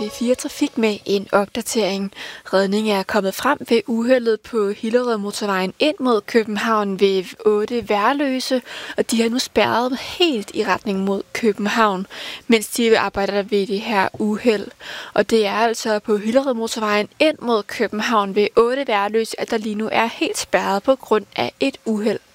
Radio4 Trafik med en opdatering. Redning er kommet frem ved uheldet på Hillerødmotorvejen ind mod København ved 8 Værløse, og de har nu spærret helt i retning mod København, mens de arbejder ved det her uheld. Og det er altså på Hillerødmotorvejen ind mod København ved 8 Værløse, at der lige nu er helt spærret på grund af et uheld.